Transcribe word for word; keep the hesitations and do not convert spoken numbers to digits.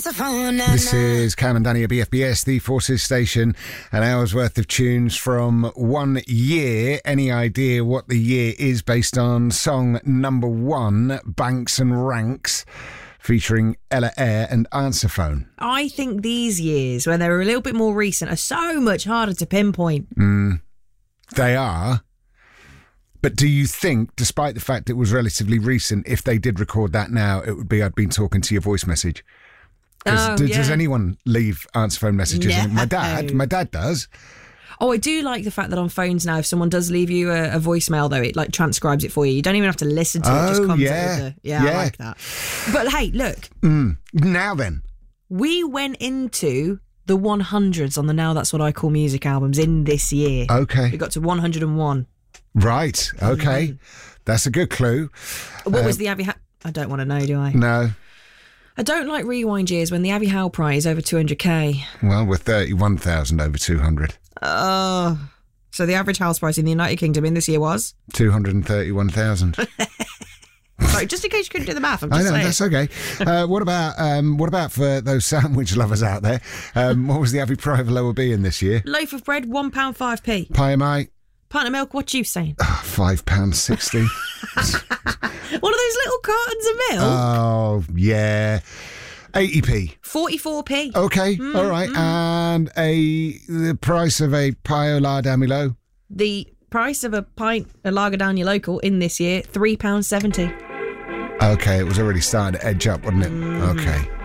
This is Cam and Danny at B F B S, the Forces Station, an hour's worth of tunes from one year. Any idea what the year is based on song number one, Banks and Ranks, featuring Ella Eyre and Answer Phone? I think these years, when they're a little bit more recent, are so much harder to pinpoint. Mm, they are. But do you think, despite the fact it was relatively recent, if they did record that now, it would be I'd been talking to your voice message? Oh, does, yeah. does anyone leave answer phone messages? No. My dad, my dad does. Oh, I do like the fact that on phones now, if someone does leave you a, a voicemail, though, it like transcribes it for you. You don't even have to listen to it. It just Oh, comes yeah. out with the, yeah, Yeah. I like that. But hey, look, Mm. Now then. we went into the one hundreds on the Now That's What I Call Music albums in this year. Okay. We got to one hundred and one. Right. Okay. That's a good clue. What Uh, was the Abbey Howe? I don't want to know, do I? No. I don't like rewind years when the Abbey Howe prize is over two hundred k. Well, we're thirty-one thousand over two hundred. Oh. So the average house price in the United Kingdom in this year was? two hundred thirty-one thousand. Sorry, just in case you couldn't do the math, I'm I just know, saying. that's okay. Uh, what about um, what about for those sandwich lovers out there? Um, what was the average price of a lower B in this year? Loaf of bread, one pound five p. Pie of mate, Pint of milk, what you saying? five pounds sixty. One of those little cartons of milk? Oh, yeah. eighty p. forty-four p. Okay, Mm, all right. mm. And a the price of a pie au lard amilo? The price of a pint of lager down your local in this year, three pounds seventy. Okay, it was already starting to edge up, wasn't it? Mm. Okay.